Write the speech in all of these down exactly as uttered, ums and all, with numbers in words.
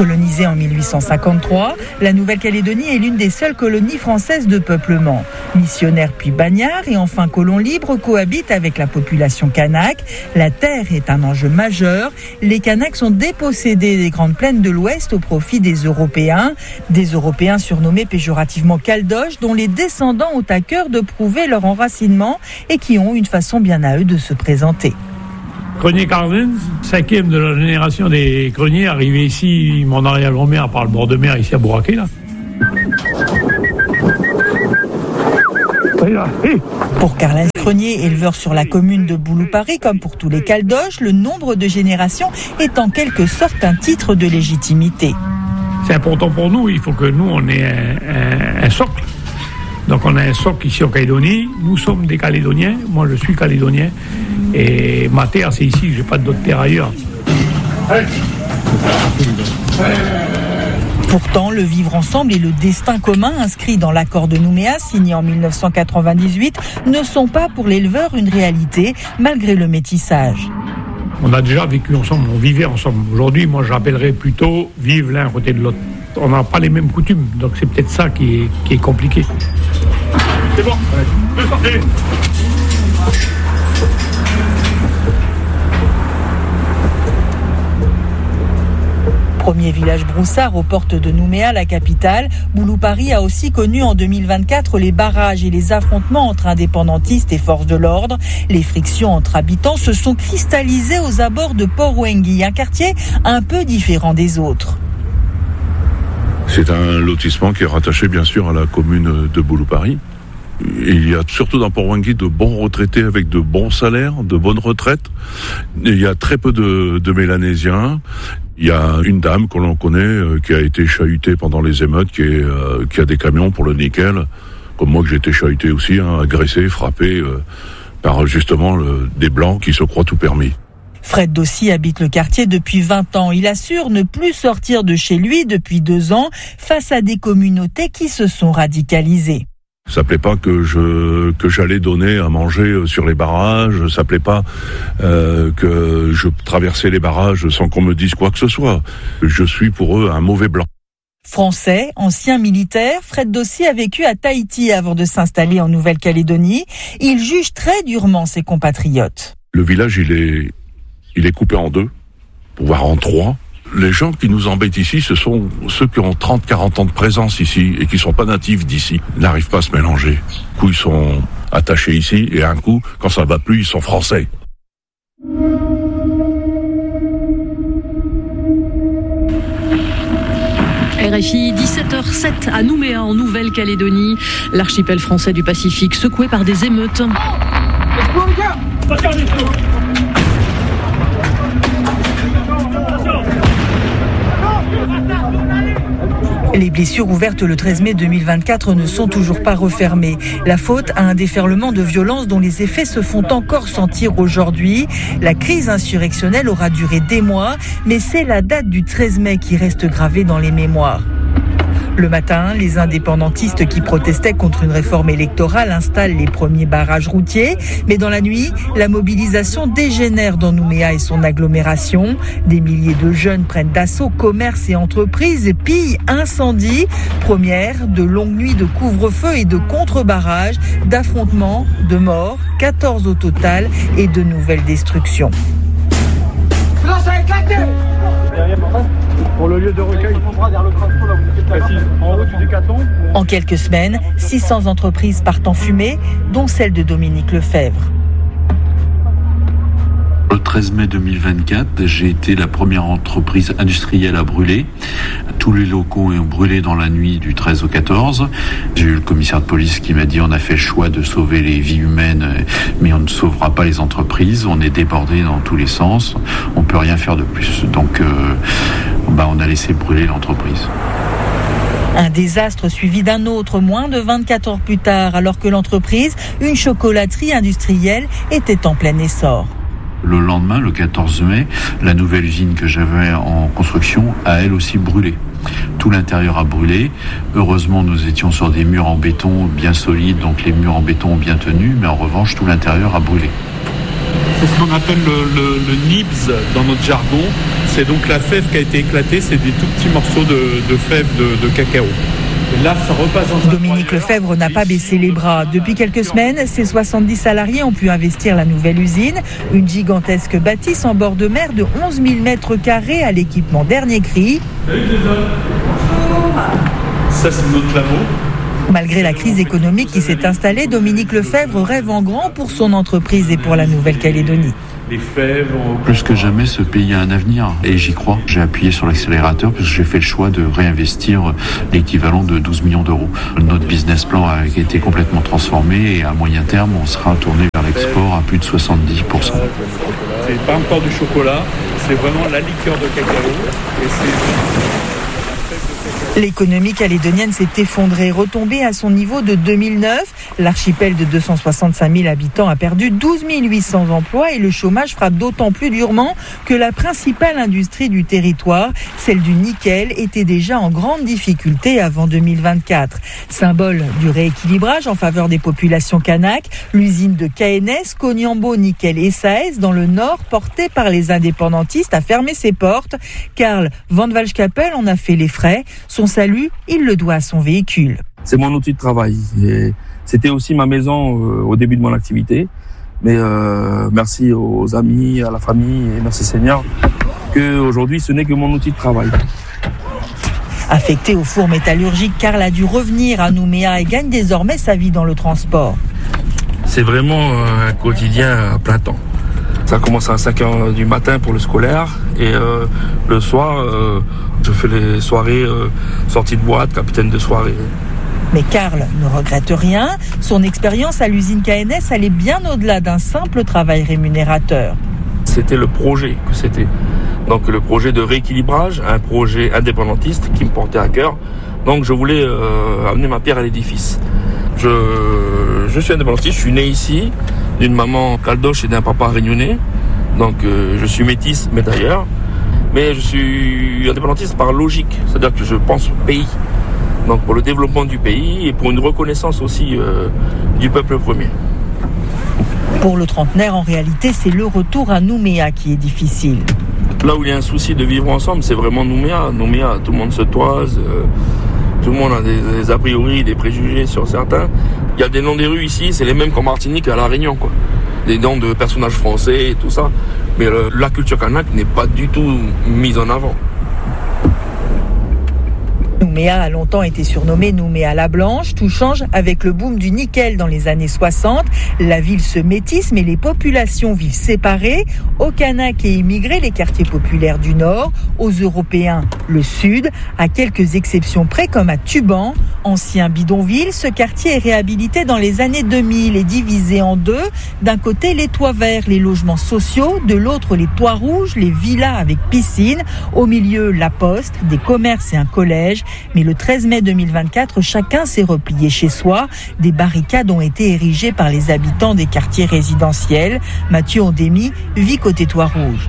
Colonisée en mille huit cent cinquante-trois, la Nouvelle-Calédonie est l'une des seules colonies françaises de peuplement. Missionnaires puis bagnards et enfin colons libres cohabitent avec la population kanak. La terre est un enjeu majeur. Les Kanaks sont dépossédés des grandes plaines de l'Ouest au profit des Européens. Des Européens surnommés péjorativement Caldoches, dont les descendants ont à cœur de prouver leur enracinement et qui ont une façon bien à eux de se présenter. Grenier Carvens, cinquième de la génération des greniers, arrivé ici, mon arrière-grand-mère par le bord de mer, ici à Bouraké, là. Pour Carles Grenier, éleveur sur la commune de Boulou-Paris, comme pour tous les Caldoches, le nombre de générations est en quelque sorte un titre de légitimité. C'est important pour nous, il faut que nous, on ait un, un, un socle. Donc on a un socle ici en Calédonie, nous sommes des Calédoniens, moi je suis Calédonien, et ma terre c'est ici, j'ai pas d'autre terre ailleurs. Pourtant, le vivre ensemble et le destin commun inscrit dans l'accord de Nouméa, signé en mille neuf cent quatre-vingt-dix-huit, ne sont pas pour l'éleveur une réalité, malgré le métissage. On a déjà vécu ensemble, on vivait ensemble. Aujourd'hui, moi je rappellerais plutôt vivre l'un à côté de l'autre. On n'a pas les mêmes coutumes, donc c'est peut-être ça qui est, qui est compliqué. C'est bon, allez, sortez. Premier village broussard aux portes de Nouméa, la capitale, Boulou-Paris a aussi connu en deux mille vingt-quatre les barrages et les affrontements entre indépendantistes et forces de l'ordre. Les frictions entre habitants se sont cristallisées aux abords de Port-Wengui, un quartier un peu différent des autres. C'est un lotissement qui est rattaché bien sûr à la commune de Boulou-Paris. Il y a surtout dans Port-Wengui de bons retraités avec de bons salaires, de bonnes retraites. Il y a très peu de, de Mélanésiens. Il y a une dame que l'on connaît euh, qui a été chahutée pendant les émeutes, qui, est, euh, qui a des camions pour le nickel, comme moi que j'ai été chahuté aussi, hein, agressé, frappé euh, par justement le, des blancs qui se croient tout permis. Fred Dossi habite le quartier depuis vingt ans. Il assure ne plus sortir de chez lui depuis deux ans face à des communautés qui se sont radicalisées. Ça plaît pas que je que j'allais donner à manger sur les barrages. Ça plaît pas euh, que je traversais les barrages sans qu'on me dise quoi que ce soit. Je suis pour eux un mauvais blanc. Français, ancien militaire, Fred Dossi a vécu à Tahiti avant de s'installer en Nouvelle-Calédonie. Il juge très durement ses compatriotes. Le village, il est il est coupé en deux, voire en trois. Les gens qui nous embêtent ici, ce sont ceux qui ont trente, quarante ans de présence ici et qui sont pas natifs d'ici. Ils n'arrivent pas à se mélanger. Un coup, ils sont attachés ici et un coup, quand ça va plus, ils sont français. R F I, dix-sept heures sept à Nouméa, en Nouvelle-Calédonie. L'archipel français du Pacifique secoué par des émeutes. Les blessures ouvertes le treize mai deux mille vingt-quatre ne sont toujours pas refermées. La faute à un déferlement de violence dont les effets se font encore sentir aujourd'hui. La crise insurrectionnelle aura duré des mois, mais c'est la date du treize mai qui reste gravée dans les mémoires. Le matin, les indépendantistes qui protestaient contre une réforme électorale installent les premiers barrages routiers. Mais dans la nuit, la mobilisation dégénère dans Nouméa et son agglomération. Des milliers de jeunes prennent d'assaut commerces et entreprises, pillent, incendient. Première, de longues nuits de couvre-feu et de contre-barrages, d'affrontements, de morts, quatorze au total et de nouvelles destructions. Pour le lieu de recueil, en haut du décathlon. En quelques semaines, six cents entreprises partent en fumée, dont celle de Dominique Lefebvre. Le treize mai deux mille vingt-quatre, j'ai été la première entreprise industrielle à brûler. Tous les locaux ont brûlé dans la nuit du treize au quatorze. J'ai eu le commissaire de police qui m'a dit on a fait le choix de sauver les vies humaines, mais on ne sauvera pas les entreprises. On est débordé dans tous les sens. On peut rien faire de plus. Donc, euh, bah, on a laissé brûler l'entreprise. Un désastre suivi d'un autre moins de vingt-quatre heures plus tard, alors que l'entreprise, une chocolaterie industrielle, était en plein essor. Le lendemain, le quatorze mai, la nouvelle usine que j'avais en construction a elle aussi brûlé. Tout l'intérieur a brûlé. Heureusement, nous étions sur des murs en béton bien solides, donc les murs en béton ont bien tenu, mais en revanche, tout l'intérieur a brûlé. C'est ce qu'on appelle le, le, le nibs dans notre jargon. C'est donc la fève qui a été éclatée, c'est des tout petits morceaux de, de fève de, de cacao. Et là, ça repasse dans un Dominique Lefebvre n'a pas baissé les bras. Depuis quelques semaines, ses soixante-dix salariés ont pu investir la nouvelle usine, une gigantesque bâtisse en bord de mer de onze mille mètres carrés à l'équipement dernier cri. Salut les hommes. Bonjour. Ça, c'est notre labo. Malgré la crise économique qui s'est installée, Dominique Lefebvre rêve en grand pour son entreprise et pour la Nouvelle-Calédonie. Les fèves. Plus que jamais, ce pays a un avenir et j'y crois. J'ai appuyé sur l'accélérateur parce que j'ai fait le choix de réinvestir l'équivalent de douze millions d'euros. Notre business plan a été complètement transformé et à moyen terme, on sera tourné vers l'export à plus de soixante-dix pour cent. C'est pas encore du chocolat, c'est vraiment la liqueur de cacao et c'est... L'économie calédonienne s'est effondrée, retombée à son niveau de deux mille neuf. L'archipel de deux cent soixante-cinq mille habitants a perdu douze mille huit cents emplois et le chômage frappe d'autant plus durement que la principale industrie du territoire, celle du nickel, était déjà en grande difficulté avant deux mille vingt-quatre. Symbole du rééquilibrage en faveur des populations kanak, l'usine de K N S, Koniambo Nickel S A S, dans le nord, portée par les indépendantistes, a fermé ses portes. Karl Van Walschkapel en a fait les frais. Son salut, il le doit à son véhicule. C'est mon outil de travail. Et c'était aussi ma maison euh, au début de mon activité. Mais euh, merci aux amis, à la famille et merci Seigneur qu'aujourd'hui ce n'est que mon outil de travail. Affecté au four métallurgique, Karl a dû revenir à Nouméa et gagne désormais sa vie dans le transport. C'est vraiment un quotidien à plein temps. Ça commence à cinq heures du matin pour le scolaire et euh, le soir, euh, je fais les soirées euh, sorties de boîte, capitaine de soirée. Mais Karl ne regrette rien. Son expérience à l'usine K N S allait bien au-delà d'un simple travail rémunérateur. C'était le projet que c'était. Donc le projet de rééquilibrage, un projet indépendantiste qui me portait à cœur. Donc je voulais euh, amener ma pierre à l'édifice. Je, je suis indépendantiste, je suis né ici, d'une maman caldoche et d'un papa réunionnais. Donc euh, je suis métisse, mais d'ailleurs. Mais je suis indépendantiste par logique, c'est-à-dire que je pense au pays. Donc pour le développement du pays et pour une reconnaissance aussi euh, du peuple premier. Pour le trentenaire, en réalité, c'est le retour à Nouméa qui est difficile. Là où il y a un souci de vivre ensemble, c'est vraiment Nouméa. Nouméa, tout le monde se toise, euh, tout le monde a des, des a priori, des préjugés sur certains. Il y a des noms des rues ici, c'est les mêmes qu'en Martinique et à La Réunion, quoi. Des noms de personnages français et tout ça. Mais le, la culture kanak n'est pas du tout mise en avant. Nouméa a longtemps été surnommée Nouméa la Blanche. Tout change avec le boom du nickel dans les années soixante. La ville se métisse, mais les populations vivent séparées. Aux Kanaks et immigrés, les quartiers populaires du Nord. Aux Européens, le Sud. À quelques exceptions près, comme à Tuban. Ancien bidonville, ce quartier est réhabilité dans les années deux mille et divisé en deux. D'un côté, les toits verts, les logements sociaux. De l'autre, les toits rouges, les villas avec piscine. Au milieu, la poste, des commerces et un collège. Mais le treize mai deux mille vingt-quatre, chacun s'est replié chez soi. Des barricades ont été érigées par les habitants des quartiers résidentiels. Mathieu Ondémy vit côté toit rouge.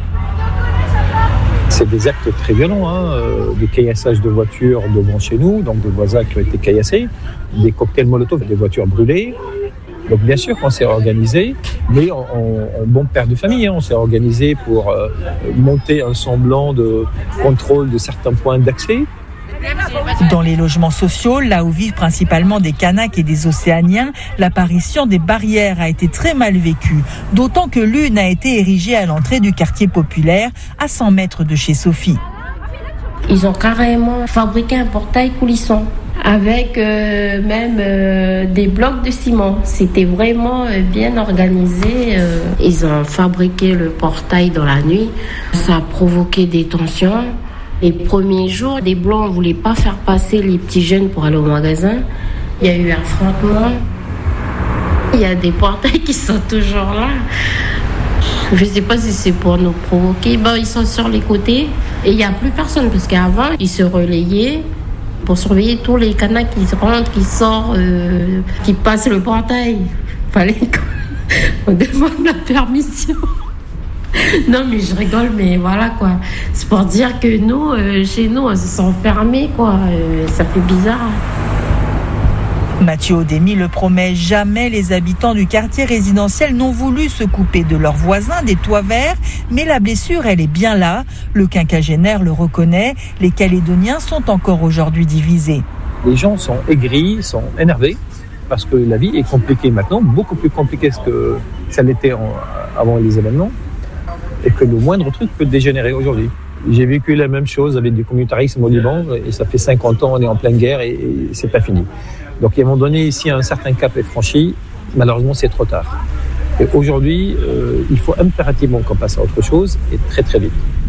C'est des actes très violents, hein, euh, des caillassages de voitures devant chez nous, donc des voisins qui ont été caillassés, des cocktails Molotov, des voitures brûlées. Donc bien sûr qu'on s'est organisé, mais en, en, en bon père de famille, hein, on s'est organisé pour euh, monter un semblant de contrôle de certains points d'accès. Dans les logements sociaux, là où vivent principalement des Kanaks et des Océaniens, l'apparition des barrières a été très mal vécue. D'autant que l'une a été érigée à l'entrée du quartier populaire, à cent mètres de chez Sophie. Ils ont carrément fabriqué un portail coulisson avec euh, même euh, des blocs de ciment. C'était vraiment euh, bien organisé. Euh. Ils ont fabriqué le portail dans la nuit. Ça a provoqué des tensions. Les premiers jours, les Blancs ne voulaient pas faire passer les petits jeunes pour aller au magasin. Il y a eu un affrontement. Il y a des portails qui sont toujours là. Je ne sais pas si c'est pour nous provoquer. Bon, ils sont sur les côtés et il n'y a plus personne parce qu'avant, ils se relayaient pour surveiller tous les Kanaks qui rentrent, qui sortent, euh, qui passent le portail. Il fallait qu'on demande la permission. Non, mais je rigole, mais voilà, quoi. C'est pour dire que nous, euh, chez nous, on se sent fermés, quoi. Euh, ça fait bizarre. Mathieu Odemi le promet, jamais les habitants du quartier résidentiel n'ont voulu se couper de leurs voisins des toits verts, mais la blessure, elle est bien là. Le quinquagénaire le reconnaît, les Calédoniens sont encore aujourd'hui divisés. Les gens sont aigris, sont énervés, parce que la vie est compliquée maintenant, beaucoup plus compliquée que ça l'était en, avant les événements, et que le moindre truc peut dégénérer aujourd'hui. J'ai vécu la même chose avec du communautarisme au Liban, et ça fait cinquante ans, on est en pleine guerre, et, et c'est pas fini. Donc, à un moment donné, si un certain cap est franchi, malheureusement, c'est trop tard. Et aujourd'hui, euh, il faut impérativement qu'on passe à autre chose, et très très vite.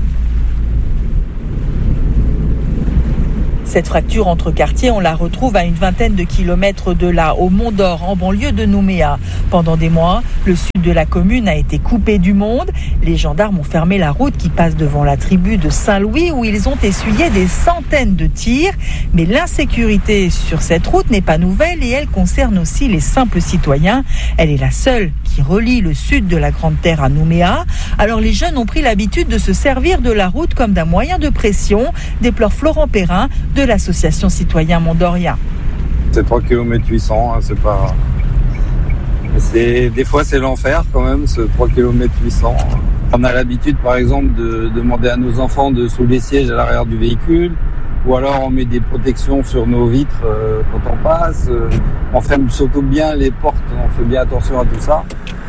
Cette fracture entre quartiers, on la retrouve à une vingtaine de kilomètres de là, au Mont d'Or, en banlieue de Nouméa. Pendant des mois, le sud de la commune a été coupé du monde. Les gendarmes ont fermé la route qui passe devant la tribu de Saint-Louis, où ils ont essuyé des centaines de tirs. Mais l'insécurité sur cette route n'est pas nouvelle et elle concerne aussi les simples citoyens. Elle est la seule qui relie le sud de la Grande Terre à Nouméa. Alors les jeunes ont pris l'habitude de se servir de la route comme d'un moyen de pression, déplore Florent Perrin de l'association Citoyen Mont-Dorien. C'est trois kilomètres huit cents, hein, c'est pas... C'est... Des fois c'est l'enfer quand même, ce trois kilomètres huit cents. On a l'habitude par exemple de demander à nos enfants de soulever les sièges à l'arrière du véhicule, ou alors on met des protections sur nos vitres euh, quand on passe, euh, on ferme surtout bien les portes, on fait bien attention à tout ça.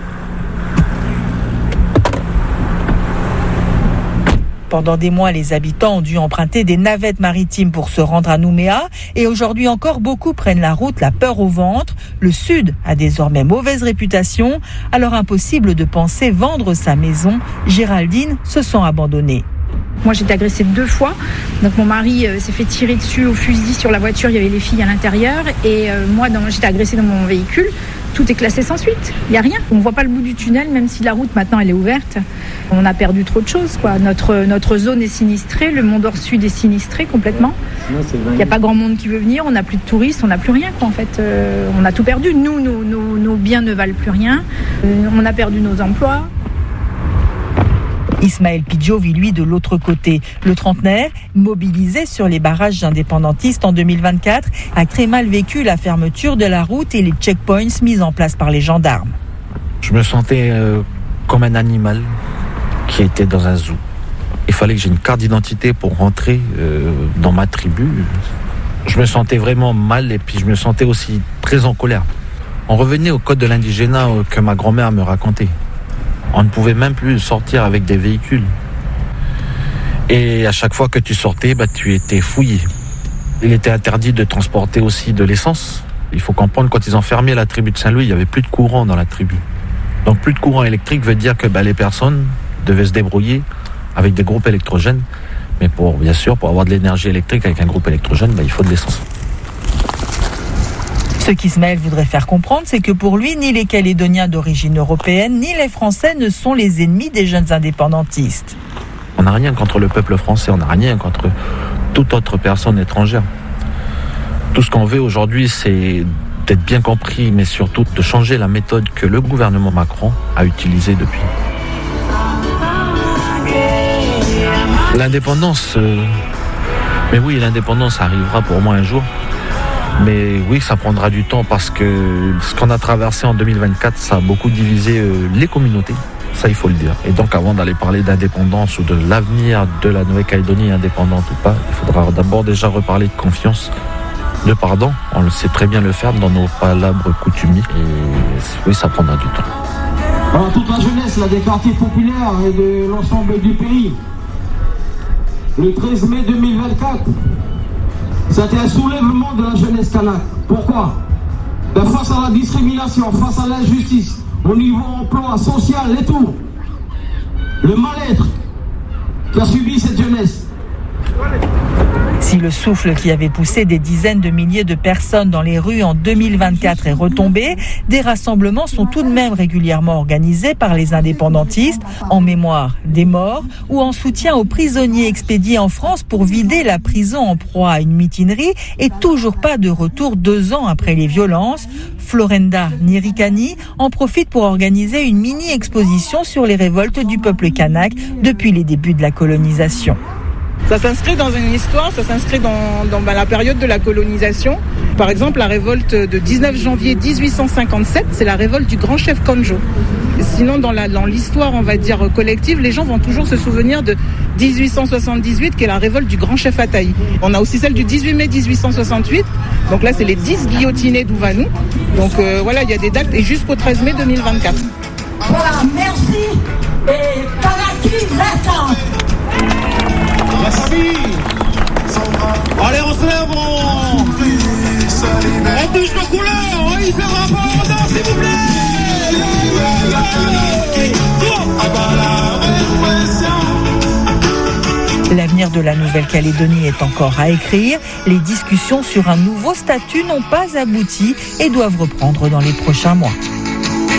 Pendant des mois, les habitants ont dû emprunter des navettes maritimes pour se rendre à Nouméa. Et aujourd'hui encore, beaucoup prennent la route, la peur au ventre. Le Sud a désormais mauvaise réputation. Alors impossible de penser vendre sa maison. Géraldine se sent abandonnée. Moi, j'ai été agressée deux fois. Donc, mon mari euh, s'est fait tirer dessus au fusil sur la voiture. Il y avait les filles à l'intérieur. Et euh, moi, dans, j'étais agressée dans mon véhicule. Tout est classé sans suite. Il n'y a rien. On ne voit pas le bout du tunnel, même si la route, maintenant, elle est ouverte. On a perdu trop de choses, quoi. Notre, notre zone est sinistrée. Le Mont d'Or Sud est sinistré complètement. Il n'y a pas grand monde qui veut venir. On n'a plus de touristes. On n'a plus rien, quoi, en fait. Euh, on a tout perdu. Nous, nos, nos, nos biens ne valent plus rien. Euh, on a perdu nos emplois. Ismaël Pidjo vit lui de l'autre côté. Le trentenaire, mobilisé sur les barrages indépendantistes en deux mille vingt-quatre, a très mal vécu la fermeture de la route et les checkpoints mis en place par les gendarmes. Je me sentais euh, comme un animal qui était dans un zoo. Il fallait que j'ai une carte d'identité pour rentrer euh, dans ma tribu. Je me sentais vraiment mal et puis je me sentais aussi très en colère. On revenait au code de l'indigénat euh, que ma grand-mère me racontait. On ne pouvait même plus sortir avec des véhicules. Et à chaque fois que tu sortais, bah, tu étais fouillé. Il était interdit de transporter aussi de l'essence. Il faut comprendre, quand ils ont fermé la tribu de Saint-Louis, il n'y avait plus de courant dans la tribu. Donc plus de courant électrique veut dire que bah, les personnes devaient se débrouiller avec des groupes électrogènes. Mais pour, bien sûr, pour avoir de l'énergie électrique avec un groupe électrogène, bah, il faut de l'essence. Ce qu'Ismaël voudrait faire comprendre, c'est que pour lui, ni les Calédoniens d'origine européenne, ni les Français ne sont les ennemis des jeunes indépendantistes. On n'a rien contre le peuple français, on n'a rien contre toute autre personne étrangère. Tout ce qu'on veut aujourd'hui, c'est d'être bien compris, mais surtout de changer la méthode que le gouvernement Macron a utilisée depuis. L'indépendance, euh... mais oui, l'indépendance arrivera pour moi un jour. Mais oui, ça prendra du temps parce que ce qu'on a traversé en deux mille vingt-quatre, ça a beaucoup divisé euh, les communautés. Ça, il faut le dire. Et donc, avant d'aller parler d'indépendance ou de l'avenir de la Nouvelle-Calédonie indépendante ou pas, il faudra d'abord déjà reparler de confiance, de pardon. On le sait très bien le faire dans nos palabres coutumiers. Et oui, ça prendra du temps. Alors, toute la jeunesse là, des quartiers populaires et de l'ensemble du pays, le treize mai deux mille vingt-quatre, c'était un soulèvement de la jeunesse kanak. Pourquoi? Ben, face à la discrimination, face à l'injustice, au niveau emploi, social et tout, le mal-être qu'a subi cette jeunesse. Si le souffle qui avait poussé des dizaines de milliers de personnes dans les rues en deux mille vingt-quatre est retombé, des rassemblements sont tout de même régulièrement organisés par les indépendantistes en mémoire des morts ou en soutien aux prisonniers expédiés en France pour vider la prison en proie à une mutinerie et toujours pas de retour deux ans après les violences. Florenda Nirikani en profite pour organiser une mini-exposition sur les révoltes du peuple kanak depuis les débuts de la colonisation. Ça s'inscrit dans une histoire, ça s'inscrit dans, dans bah, la période de la colonisation. Par exemple, la révolte de dix-neuf janvier dix-huit cent cinquante-sept, c'est la révolte du grand chef Konjo. Sinon, dans, la, dans l'histoire, on va dire, collective, les gens vont toujours se souvenir de dix-huit cent soixante-dix-huit, qui est la révolte du grand chef Ataï. On a aussi celle du dix-huit mai dix-huit cent soixante-huit. Donc là, c'est les dix guillotinés d'Ouvanou. Donc euh, voilà, il y a des dates, et jusqu'au treize mai deux mille vingt-quatre. Voilà, merci. Et Kanaki Resta. La famille. Allez, on se lève, on... on bouge nos couleurs, on y fait rapport, non, s'il vous plaît. L'avenir de la Nouvelle-Calédonie est encore à écrire. Les discussions sur un nouveau statut n'ont pas abouti et doivent reprendre dans les prochains mois.